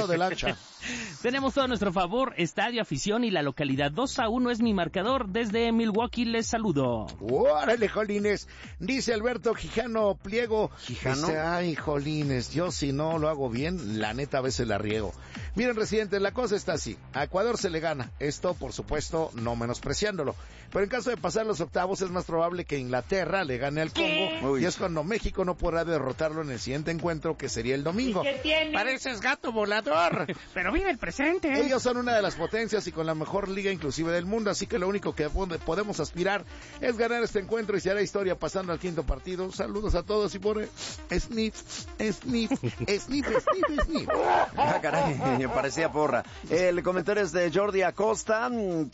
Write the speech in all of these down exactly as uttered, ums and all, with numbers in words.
pasado de lancha. Tenemos todo a nuestro favor, estadio, afición y la localidad. dos a uno es mi marcador. Desde Milwaukee les saludo. ¡Órale, jolines! Dice Alberto Quijano Pliego. ¿Quijano? Dice, ay, jolines, yo si no lo hago bien, la neta a veces la riego. Miren, residentes, la cosa está así. A Ecuador se le gana. Esto, por supuesto, no menospreciándolo. Pero en caso de pasar los octavos, es más probable que Inglaterra le gane al Congo. Uy. Y es cuando México no podrá derrotarlo en el siguiente encuentro, que sería el domingo. ¿Qué tiene? Pareces gato volador. Pero vive el presente. Ellos son una de las potencias y con la mejor liga inclusive del mundo, así que lo único que podemos aspirar es ganar este encuentro y se hará historia pasando al quinto partido. Saludos a todos y por sniff, sniff, sniff, sniff, sniff. Ah, caray, me parecía porra. El comentario es de Jordi Acosta,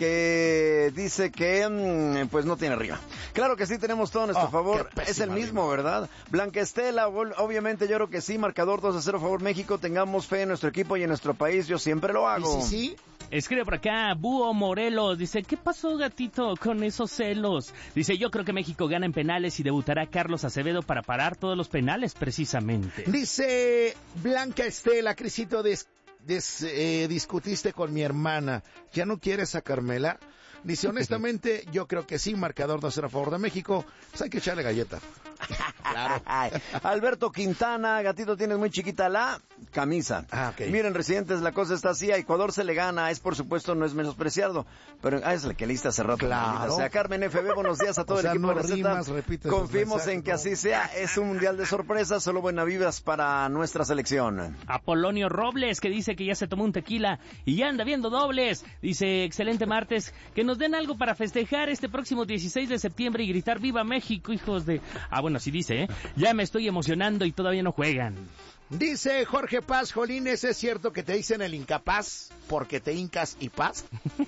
que dice que pues no tiene riga. Claro que sí, tenemos todo a nuestro oh, favor. Es el mismo, riga. ¿Verdad? Blanca Estela, obviamente yo creo que sí, marcador dos a cero a favor México. Tengamos fe en nuestro equipo y en nuestro país, yo siempre lo hago. ¿Y sí, sí? Escribe por acá, Búho Morelos, dice, ¿qué pasó, gatito, con esos celos? Dice, yo creo que México gana en penales y debutará Carlos Acevedo para parar todos los penales, precisamente. Dice Blanca Estela, Crisito, des, des, eh, discutiste con mi hermana, ¿ya no quieres a Carmela? Dice, honestamente, yo creo que sí, marcador dos a cero a favor de México, pues hay que echarle galleta. Claro. Alberto Quintana, gatito, tienes muy chiquita la camisa. Ah, okay. Miren, residentes, la cosa está así, a Ecuador se le gana, es por supuesto, no es menospreciado, pero ah, es la que lista hace rato. Claro. O sea, Carmen F B, buenos días a todo o sea, el equipo no de la rimas, Z. Confiemos en que no. así sea, es un mundial de sorpresas, solo buenas vibras para nuestra selección. Apolonio Robles, que dice que ya se tomó un tequila y ya anda viendo dobles. Dice, excelente martes, que nos den algo para festejar este próximo dieciséis de septiembre y gritar ¡Viva México, hijos de...! Ah, bueno, sí dice, ¿eh? Ya me estoy emocionando y todavía no juegan. Dice Jorge Paz, jolines, ¿es cierto que te dicen el incapaz porque te hincas y paz?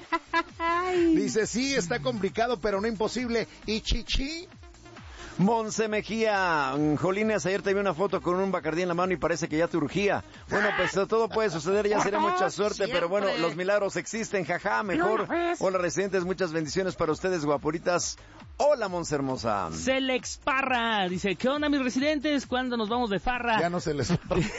Dice, sí, está complicado, pero no imposible. ¿Y chichi? Monse Mejía, Jolines, ayer te vi una foto con un Bacardí en la mano y parece que ya te urgía. Bueno, pues todo puede suceder, ya será mucha suerte, siempre. Pero bueno, los milagros existen, jaja, mejor. Hola, residentes, muchas bendiciones para ustedes, guapuritas. Hola, Monse hermosa. Celex Parra, dice, ¿qué onda, mis residentes? ¿Cuándo nos vamos de farra? Ya no se les...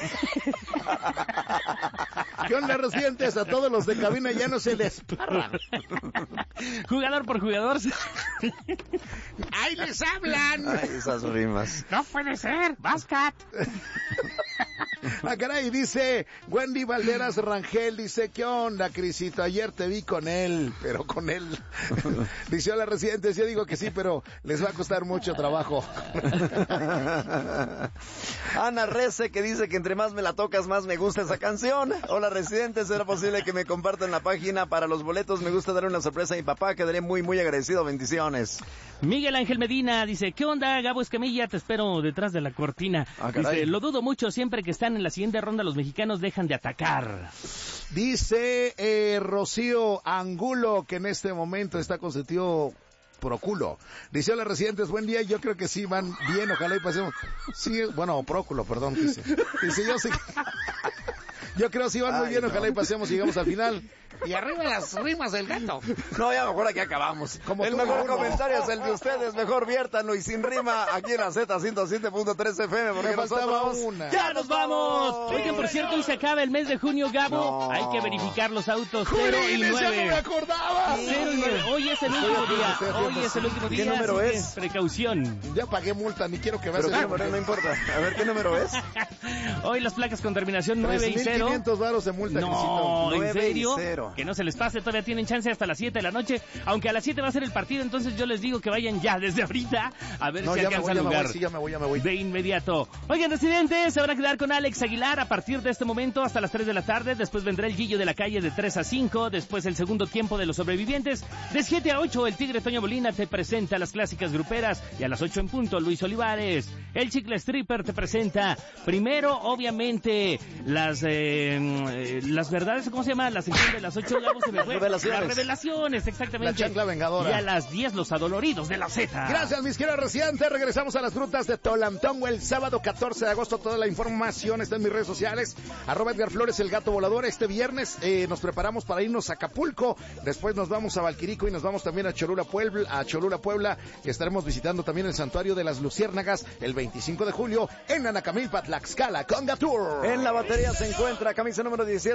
¿Qué onda, residentes? A todos los de cabina ya no se les parra. Jugador por jugador. ¡Ahí les hablan! Ay, esas rimas. No puede ser, Bascat. Ah, caray, dice Wendy Valderas Rangel, dice, ¿qué onda, Crisito? Ayer te vi con él, pero con él. Dice, hola, residentes, yo digo que sí, pero les va a costar mucho trabajo. Ana Rece, que dice que entre más me la tocas, más me gusta esa canción. Hola, residentes, ¿será posible que me compartan la página para los boletos? Me gusta dar una sorpresa a mi papá, quedaré muy, muy agradecido, bendiciones. Miguel Ángel Medina dice, ¿qué onda, Gabo Escamilla? Te espero detrás de la cortina. Ah, dice, lo dudo mucho, siempre que están en la siguiente ronda los mexicanos dejan de atacar. Dice eh, Rocío Angulo, que en este momento está consentido Proculo. Dice, hola, residentes, buen día, yo creo que sí van bien, ojalá y pasemos. Sí, bueno, Próculo, perdón, dice. Dice, yo sí. Yo creo que sí van muy Ay, bien, no. ojalá y pasemos y llegamos al final. Y arriba las rimas del gato. No, ya mejor aquí acabamos. Como el mejor uno. Comentario es el de ustedes, mejor viértanlo y sin rima aquí en la Z ciento siete punto tres F M. Porque me faltaba nosotros una. ¡Ya nos vamos! Oigan, por cierto, hoy se acaba el mes de junio, Gabo. No. Hay que verificar los autos cero y nueve. ¡Ya no me acordaba! cero y nueve. Hoy es el último día. Hoy es el último día. ¿Qué número es? Precaución. Ya pagué multa, ni quiero que veas. Pero qué número, no importa. A ver, ¿qué número es? Hoy las placas con terminación nueve y cero. tres mil quinientos varos de multa. No, ¿en serio? Cero. Que no se les pase, todavía tienen chance hasta las siete de la noche, aunque a las siete va a ser el partido, entonces yo les digo que vayan ya desde ahorita a ver no, si alcanza voy, lugar. Me voy, sí, ya me voy, ya me voy. De inmediato. Oigan, residentes, se van a quedar con Alex Aguilar a partir de este momento hasta las tres de la tarde, después vendrá el Gillo de la Calle de tres a cinco, después el segundo tiempo de los sobrevivientes, de siete a ocho el Tigre Toño Molina te presenta las clásicas gruperas y a las ocho en punto Luis Olivares. El Chicle Stripper te presenta primero, obviamente, las eh, las verdades, ¿cómo se llama? La sección de las ocho, Gabo, se me fue. Revelaciones. Las revelaciones, exactamente. La chancla vengadora. Y a las diez los adoloridos de la Z. Gracias, mis queridos residentes. Regresamos a las frutas de Tolantongo el sábado catorce de agosto. Toda la información está en mis redes sociales. Arroba Edgar Flores, el gato volador. Este viernes eh, nos preparamos para irnos a Acapulco. Después nos vamos a Valquirico y nos vamos también a Cholula, Puebla. A Cholula, Puebla. Y estaremos visitando también el Santuario de las Luciérnagas el veinticinco de julio en Anacamilpa, Tlaxcala, Conga Tour. En la batería se encuentra camisa número diecisiete.